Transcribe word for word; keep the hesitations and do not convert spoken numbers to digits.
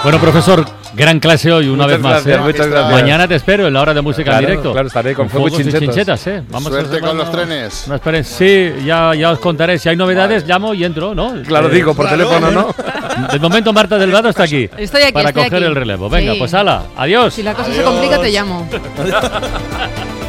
Bueno, profesor, gran clase hoy, una muchas vez más. Gracias, ¿eh? Muchas gracias. Mañana te espero en la hora de música claro, en directo. Claro, estaré con, con fuegos y chinchetas. chinchetas, ¿eh? Vamos Suerte a con los trenes. No esperen, sí, ya, ya os contaré. Si hay novedades, vale. llamo y entro, ¿no? Claro, eh, digo, por claro. teléfono, ¿no? De momento, Marta Delgado está aquí. Estoy aquí, Para estoy coger aquí. el relevo. Venga, sí. pues ala, adiós. Si la cosa adiós. se complica, te llamo.